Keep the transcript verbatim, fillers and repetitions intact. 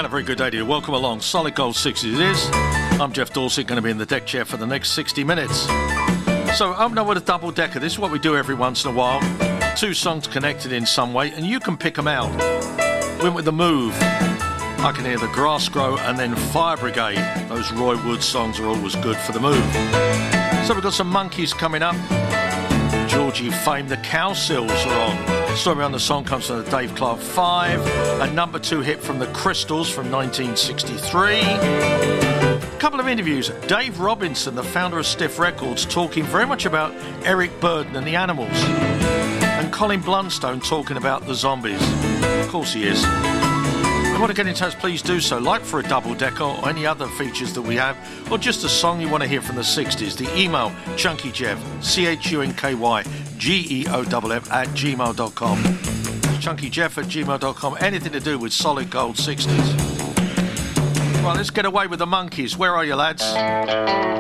And a very good day to you. Welcome along. Solid Gold sixties it is. I'm Jeff Dorset, going to be in the deck chair for the next sixty minutes. So, open up with a double decker. This is what we do every once in a while. Two songs connected in some way, and you can pick them out. Went with The Move. I Can Hear the Grass Grow, and then Fire Brigade. Those Roy Wood songs are always good for The Move. So we've got some Monkeys coming up. Georgie fame, the Cowsills are on. Story on the song comes from the Dave Clark Five, a number two hit from the Crystals from nineteen sixty-three. A couple of interviews. Dave Robinson, the founder of Stiff Records, talking very much about Eric Burdon and the Animals. And Colin Blunstone talking about the Zombies. Of course he is. If you want to get in touch, please do so. Like for a double decker or any other features that we have, or just a song you want to hear from the sixties. The email, chunkyjeff, C H U N K Y G E O F F at gmail dot com. chunkyjeff at gmail dot com. Anything to do with Solid Gold sixties. Right, let's get away with the Monkeys. Where are you, lads?